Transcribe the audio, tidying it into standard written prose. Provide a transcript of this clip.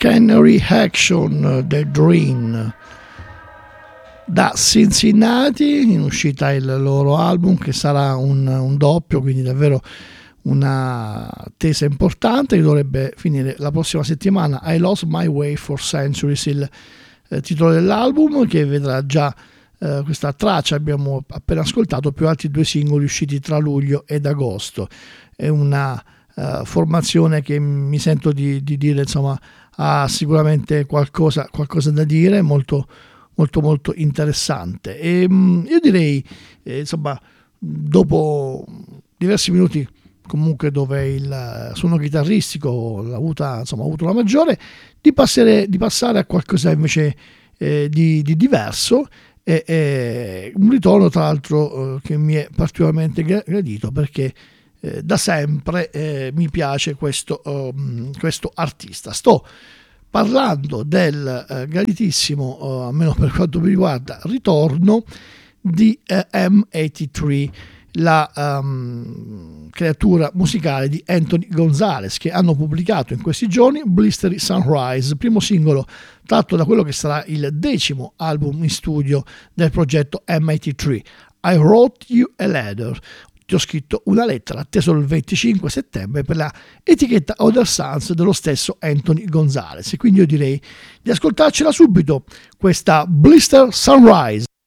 Canary Action The Dream da Cincinnati, in uscita il loro album che sarà un doppio, quindi davvero una attesa importante che dovrebbe finire la prossima settimana. I Lost My Way for Centuries, il titolo dell'album, che vedrà già questa traccia abbiamo appena ascoltato, più altri 2 singoli usciti tra luglio ed agosto. È una formazione che mi sento di dire, insomma, ha sicuramente qualcosa da dire, molto interessante. E io direi, insomma, dopo diversi minuti comunque dove il suono chitarristico ha avuto la maggiore, di passare a qualcosa invece di diverso, e un ritorno tra l'altro che mi è particolarmente gradito, perché da sempre mi piace questo artista. Sto parlando del graditissimo, almeno per quanto mi riguarda, ritorno di M83, la creatura musicale di Anthony Gonzalez, che hanno pubblicato in questi giorni Blistery Sunrise, primo singolo tratto da quello che sarà il 10° album in studio del progetto M83. I Wrote You a Letter. Ti ho scritto una lettera, atteso il 25 settembre per la etichetta Other Sons dello stesso Anthony Gonzalez. E quindi io direi di ascoltarcela subito, questa Blister Sunrise.